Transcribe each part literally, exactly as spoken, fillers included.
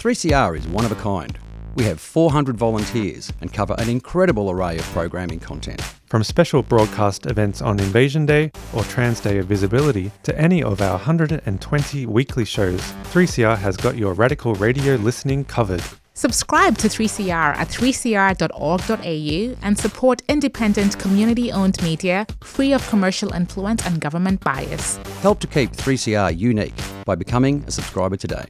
three C R is one of a kind. We have four hundred volunteers and cover an incredible array of programming content. From special broadcast events on Invasion Day or Trans Day of Visibility to any of our one hundred twenty weekly shows, three C R has got your radical radio listening covered. Subscribe to three C R at three c r dot org dot a u and support independent community-owned media free of commercial influence and government bias. Help to keep three C R unique by becoming a subscriber today.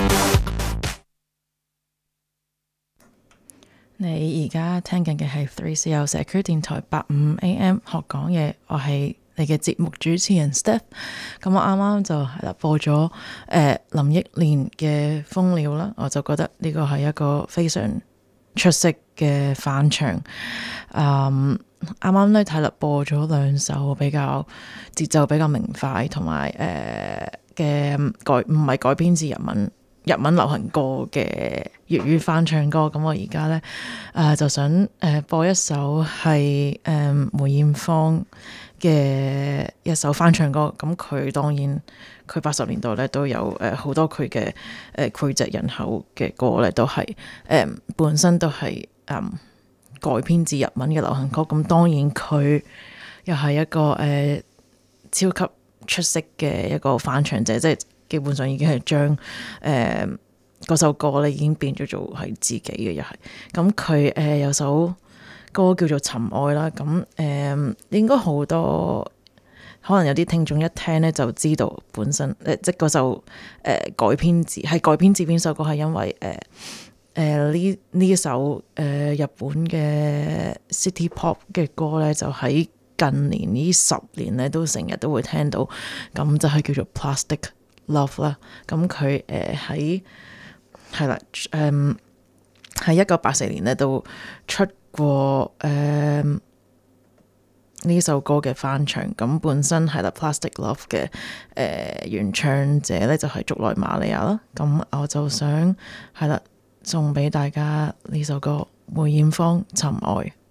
你而家聽緊嘅係three C R社區電台八五 A M 學講嘢，我係你嘅節目主持人 Steph。咁我啱啱就係啦播咗誒、呃、林憶蓮嘅蜂鳥啦，我就覺得呢個係一個非常出色嘅翻唱。嗯，啱啱咧睇啦播咗兩首比較節奏比較明快同埋誒嘅改唔係改編自日文。日文流行歌嘅粵語翻唱歌，咁我而家咧誒就想誒、呃、播一首係誒、呃、梅艷芳嘅一首翻唱歌，咁佢當然佢八十年代咧都有誒好、呃、多佢嘅誒膾炙人口嘅歌咧，都係誒、呃、本身都係誒、呃、改編自日文嘅流行歌，咁當然佢又係一個誒、呃、超級出色嘅一個翻唱者，即係。基本上已經係將誒嗰首歌咧已經變咗做係自己嘅，又係咁佢誒有首歌叫做《尋愛》啦，咁誒、呃、應該好多可能有啲聽眾一聽咧就知道本身誒、呃、即係嗰首誒、呃、改編自係改編自邊首歌，係因為誒誒呢呢首誒、呃、日本嘅 City Pop 嘅歌咧，就喺近年呢十年咧都成日都會聽到，咁就係叫做 Plastic Love 啦，咁佢誒喺係啦，誒喺一九八四年咧都出過誒呢、呃、首歌嘅翻唱，咁本身係啦 Plastic Love 嘅誒、呃、原唱者咧就係竹內瑪利亞啦，咁我就想係啦送俾大家呢首歌梅艷芳《尋愛》。